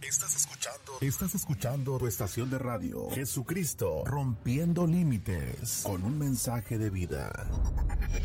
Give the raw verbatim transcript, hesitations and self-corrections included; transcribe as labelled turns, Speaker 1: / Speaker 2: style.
Speaker 1: Estás escuchando, estás escuchando tu estación de radio, Jesucristo, rompiendo límites, con un mensaje de vida.